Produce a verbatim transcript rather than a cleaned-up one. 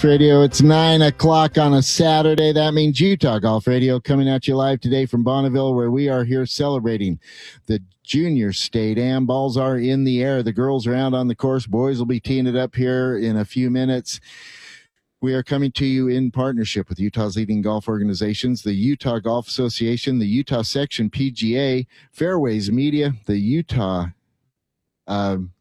Radio. It's nine o'clock on a Saturday. That means Utah Golf Radio coming at you live today from Bonneville, where we are here celebrating the Junior State Am. Balls are in the air. The girls are out on the course. Boys will be teeing it up here in a few minutes. We are coming to you in partnership with Utah's leading golf organizations, the Utah Golf Association, the Utah Section P G A, Fairways Media, the Utah uh,